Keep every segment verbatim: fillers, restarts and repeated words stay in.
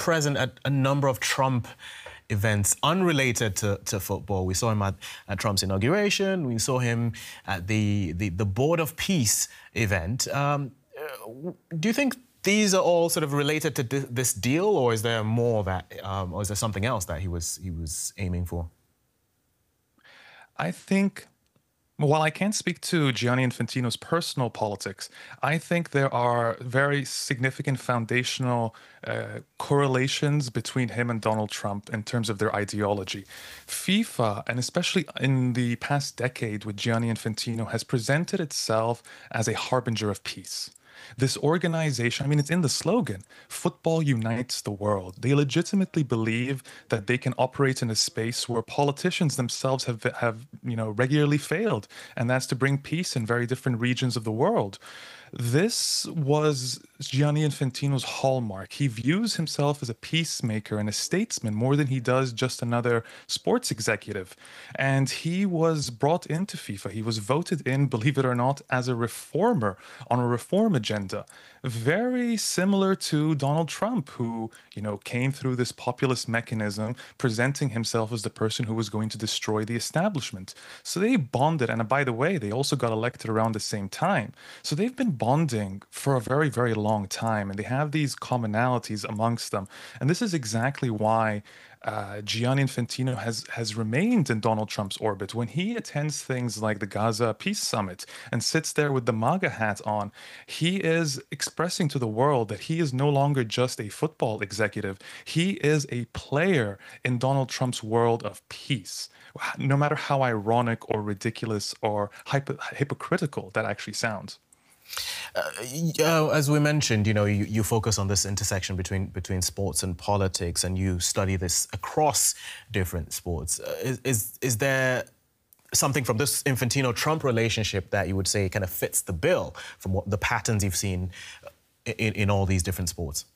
present at a number of Trump events unrelated to, to football. We saw him at, at Trump's inauguration. We saw him at the, the, the Board of Peace event. Um, do you think these are all sort of related to this deal, or is there more that, um, or is there something else that he was he was aiming for? I think, while I can't speak to Gianni Infantino's personal politics, I think there are very significant foundational uh, correlations between him and Donald Trump in terms of their ideology. FIFA, and especially in the past decade with Gianni Infantino, has presented itself as a harbinger of peace. This organization, I mean, it's in the slogan, football unites the world. They legitimately believe that they can operate in a space where politicians themselves have, have you know, regularly failed, and that's to bring peace in very different regions of the world. This was Gianni Infantino's hallmark. He views himself as a peacemaker and a statesman more than he does just another sports executive. And he was brought into FIFA. He was voted in, believe it or not, as a reformer on a reform agenda. Very similar to Donald Trump, who, you know, came through this populist mechanism, presenting himself as the person who was going to destroy the establishment. So they bonded. And by the way, they also got elected around the same time. So they've been bonding for a very, very long time, and they have these commonalities amongst them. And this is exactly why uh, Gianni Infantino has, has remained in Donald Trump's orbit. When he attends things like the Gaza Peace Summit and sits there with the MAGA hat on, he is expressing to the world that he is no longer just a football executive. He is a player in Donald Trump's world of peace, no matter how ironic or ridiculous or hypo hypocritical that actually sounds. Uh, as we mentioned, you know, you, you focus on this intersection between between sports and politics, and you study this across different sports. Uh, is, is is there something from this Infantino-Trump relationship that you would say kind of fits the bill from what the patterns you've seen in, in all these different sports?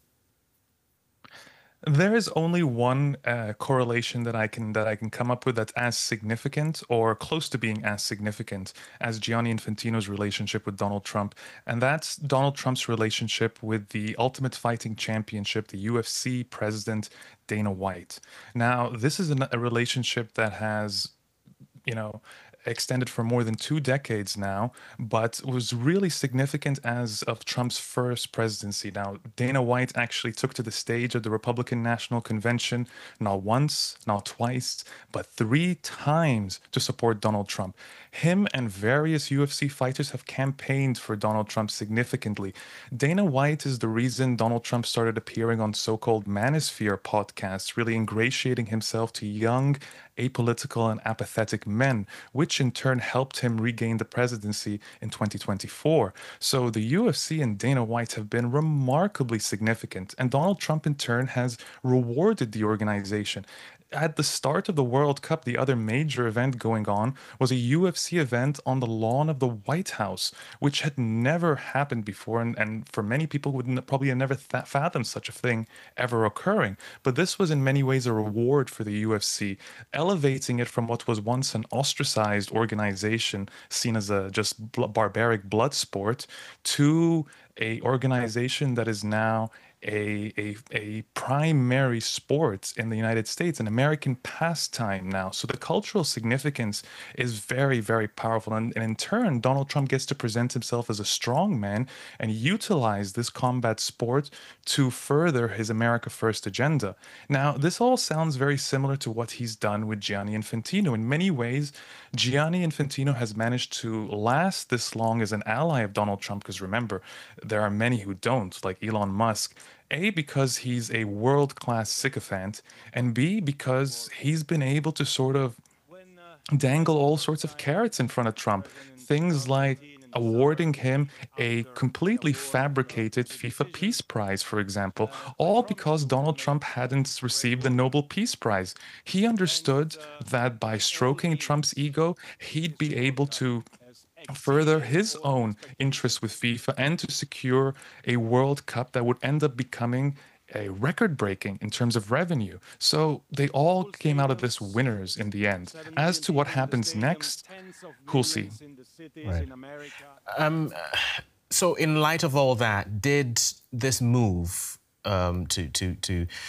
There is only one uh, correlation that I can that I can come up with that's as significant or close to being as significant as Gianni Infantino's relationship with Donald Trump, and that's Donald Trump's relationship with the Ultimate Fighting Championship, the U F C president Dana White. Now, this is a, a relationship that has, you know, extended for more than two decades now, but was really significant as of Trump's first presidency. Now, Dana White actually took to the stage of the Republican National Convention not once, not twice, but three times to support Donald Trump. Him and various U F C fighters have campaigned for Donald Trump significantly. Dana White is the reason Donald Trump started appearing on so-called manosphere podcasts, really ingratiating himself to young, apolitical, and apathetic men, which in turn helped him regain the presidency in twenty twenty-four. So the U F C and Dana White have been remarkably significant, and Donald Trump in turn has rewarded the organization. At the start of the World Cup, the other major event going on was a U F C event on the lawn of the White House, which had never happened before, and, and for many people would probably have never th fathomed such a thing ever occurring. But this was in many ways a reward for the U F C, elevating it from what was once an ostracized organization seen as a just bl barbaric blood sport to a organization that is now A, a, a primary sport in the United States, an American pastime now. So the cultural significance is very, very powerful. And, and in turn, Donald Trump gets to present himself as a strong man and utilize this combat sport to further his America First agenda. Now, this all sounds very similar to what he's done with Gianni Infantino. In many ways, Gianni Infantino has managed to last this long as an ally of Donald Trump, because remember, there are many who don't, like Elon Musk. A, because he's a world-class sycophant, and B, because he's been able to sort of dangle all sorts of carrots in front of Trump. Things like awarding him a completely fabricated FIFA Peace Prize, for example, all because Donald Trump hadn't received the Nobel Peace Prize. He understood that by stroking Trump's ego, he'd be able to further his own interests with FIFA and to secure a World Cup that would end up becoming a record-breaking in terms of revenue. So they all came out of this winners in the end. As to what happens next, we'll see. Right. Um, so in light of all that, did this move um, to, to, to